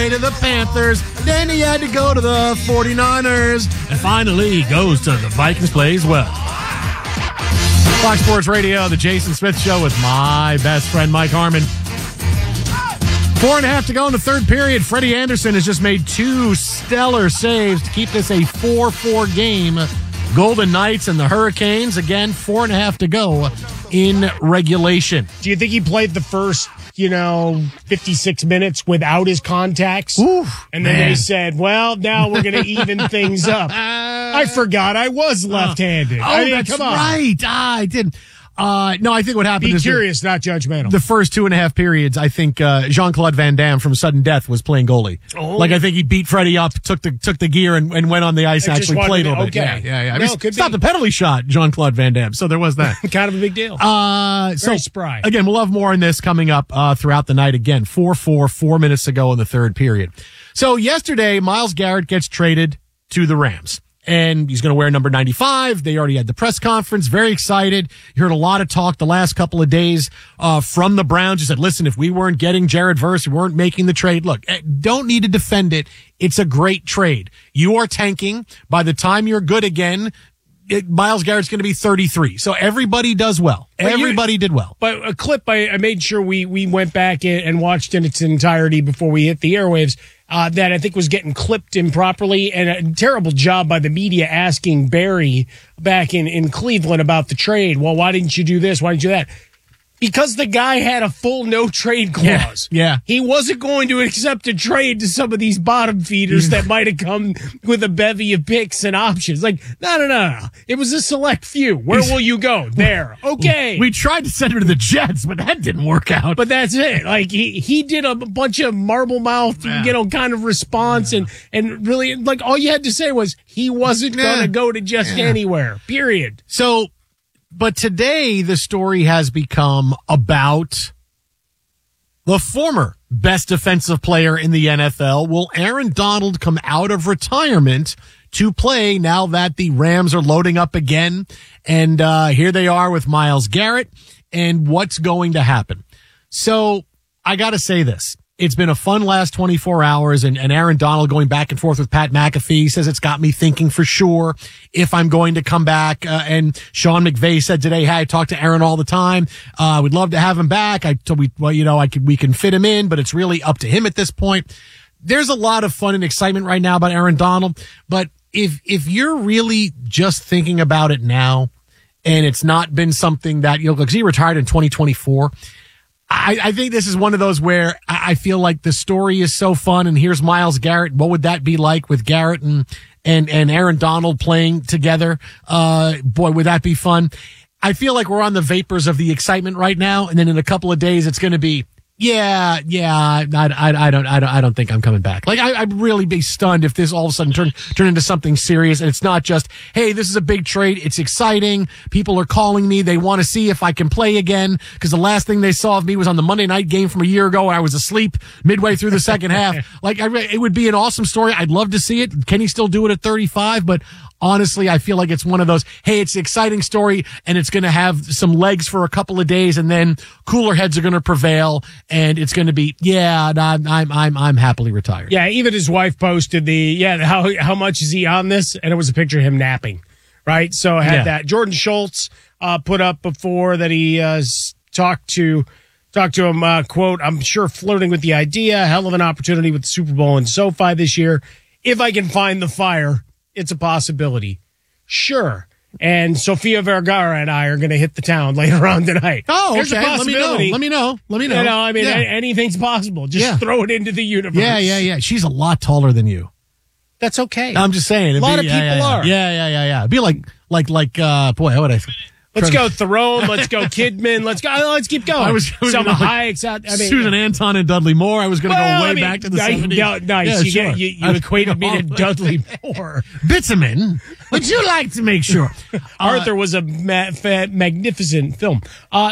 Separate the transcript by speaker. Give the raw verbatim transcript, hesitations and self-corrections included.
Speaker 1: way to the Panthers. Then he had to go to the 49ers. And finally, he goes to the Vikings, plays well. Fox Sports Radio, the Jason Smith Show with my best friend, Mike Harmon. Four and a half to go in the third period. Freddie Anderson has just made two stellar saves to keep this a four four game. Golden Knights and the Hurricanes, again, four and a half to go in regulation.
Speaker 2: Do you think he played the first, you know, fifty-six minutes without his contacts?
Speaker 1: Oof,
Speaker 2: and then
Speaker 1: man.
Speaker 2: they said, well, now we're going to even things up. I forgot I was left-handed.
Speaker 1: Oh,
Speaker 2: I mean,
Speaker 1: that's
Speaker 2: come on.
Speaker 1: right. Ah, I didn't. Uh, no, I think what happened
Speaker 2: Be
Speaker 1: is
Speaker 2: curious,
Speaker 1: the,
Speaker 2: not judgmental.
Speaker 1: The first two and a half periods, I think uh, Jean-Claude Van Damme from Sudden Death was playing goalie.
Speaker 2: Oh.
Speaker 1: Like I think he beat Freddie up, took the took the gear, and, and went on the ice.
Speaker 2: I
Speaker 1: and
Speaker 2: just
Speaker 1: actually played a
Speaker 2: wanted
Speaker 1: little
Speaker 2: to-
Speaker 1: bit.
Speaker 2: okay.
Speaker 1: Yeah, yeah, yeah. I
Speaker 2: No,
Speaker 1: mean,
Speaker 2: could
Speaker 1: stopped
Speaker 2: be.
Speaker 1: the penalty shot, Jean-Claude Van Damme. So there was that.
Speaker 2: kind of a big deal.
Speaker 1: Uh, so
Speaker 2: Very spry.
Speaker 1: Again, we'll have more on this coming up uh, throughout the night. Again, four four, four minutes to go in the third period. So yesterday, Myles Garrett gets traded to the Rams. And he's going to wear number ninety-five. They already had the press conference. Very excited. You heard a lot of talk the last couple of days uh, from the Browns. You said, listen, if we weren't getting Jared Verse, we weren't making the trade. Look, don't need to defend it. It's a great trade. You are tanking. By the time you're good again, it, Myles Garrett's going to be thirty-three. So everybody does well.
Speaker 2: But you-
Speaker 1: Everybody did well.
Speaker 2: But a clip, I, I made sure we, we went back in and watched in its entirety before we hit the airwaves. Uh, that I think was getting clipped improperly, and a terrible job by the media asking Barry back in, in Cleveland about the trade. Well, why didn't you do this? Why didn't you do that? Because the guy had a full no trade clause.
Speaker 1: Yeah, yeah.
Speaker 2: He wasn't going to accept a trade to some of these bottom feeders that might have come with a bevy of picks and options. Like, no, no, no, no. It was a select few. Where will you go? There. Okay.
Speaker 1: We tried to send him to the Jets, but that didn't work out.
Speaker 2: But that's it. Like he, he did a bunch of marble mouth,
Speaker 1: Yeah.
Speaker 2: you know, kind of response, and and really, like all you had to say was he wasn't
Speaker 1: Yeah.
Speaker 2: going to go to just
Speaker 1: Yeah.
Speaker 2: anywhere. Period.
Speaker 1: So, but today the story has become about the former best defensive player in the N F L. Will Aaron Donald come out of retirement to play now that the Rams are loading up again? And uh, here they are with Myles Garrett, and what's going to happen? So I got to say this. It's been a fun last twenty-four hours, and, and Aaron Donald going back and forth with Pat McAfee says it's got me thinking for sure if I'm going to come back. Uh, and Sean McVay said today, hey, I talk to Aaron all the time. Uh, I would love to have him back. I told we, well, you know, I could, we can fit him in, but it's really up to him at this point. There's a lot of fun and excitement right now about Aaron Donald, but if, if you're really just thinking about it now, and it's not been something that, you know, because he retired in twenty twenty-four, I, I think this is one of those where I feel like the story is so fun, and here's Myles Garrett. What would that be like with Garrett and, and, and Aaron Donald playing together? Uh, boy, would that be fun. I feel like we're on the vapors of the excitement right now, and then in a couple of days, it's going to be, yeah, yeah, I, I, I don't, I don't, I don't think I'm coming back. Like, I, I'd really be stunned if this all of a sudden turn, turn into something serious. And it's not just, hey, this is a big trade. It's exciting. People are calling me. They want to see if I can play again. Cause the last thing they saw of me was on the Monday night game from a year ago. I was asleep midway through the second half. Like, I, it would be an awesome story. I'd love to see it. Can he still do it at thirty-five? But honestly, I feel like it's one of those, hey, it's an exciting story and it's going to have some legs for a couple of days, and then cooler heads are going to prevail, and it's going to be, yeah, I'm, I'm, I'm, I'm happily retired.
Speaker 2: Yeah, even his wife posted the, yeah, how how much is he on this? And it was a picture of him napping, right? So I had
Speaker 1: Yeah.
Speaker 2: that. Jordan Schultz uh, put up before that he uh, s- talked to talked to him, uh, quote, I'm sure flirting with the idea, hell of an opportunity with the Super Bowl in SoFi this year. If I can find the fire, it's a possibility. Sure. And Sofia Vergara and I are going to hit the town later on tonight.
Speaker 1: Oh,
Speaker 2: Here's a
Speaker 1: okay. Let me know.
Speaker 2: possibility.
Speaker 1: Let me know. Let me know.
Speaker 2: You know, I mean,
Speaker 1: yeah.
Speaker 2: a- anything's possible. Just
Speaker 1: Yeah.
Speaker 2: throw it into the universe.
Speaker 1: yeah, yeah, yeah. She's a lot taller than you.
Speaker 2: That's okay.
Speaker 1: I'm just saying.
Speaker 2: A lot
Speaker 1: It'd
Speaker 2: of
Speaker 1: be-
Speaker 2: people
Speaker 1: yeah, yeah,
Speaker 2: are.
Speaker 1: Yeah, yeah, yeah, yeah. It'd be like, like, like, uh, boy, how would I?
Speaker 2: Let's
Speaker 1: trying
Speaker 2: go Theron. Let's go Kidman. Let's go. Let's keep going.
Speaker 1: I was, I was
Speaker 2: Some
Speaker 1: gonna, like,
Speaker 2: Hayek's out. I mean,
Speaker 1: Susan Anton and Dudley Moore. I was going to
Speaker 2: well,
Speaker 1: go way
Speaker 2: I mean,
Speaker 1: back to the
Speaker 2: nice,
Speaker 1: seventies.
Speaker 2: no, nice.
Speaker 1: Yeah,
Speaker 2: you,
Speaker 1: sure.
Speaker 2: get, you, you
Speaker 1: I-
Speaker 2: equated me to
Speaker 1: all-
Speaker 2: Dudley Moore.
Speaker 1: Bitumen. Would you like to make sure?
Speaker 2: Arthur was a ma- fa- magnificent film. Uh,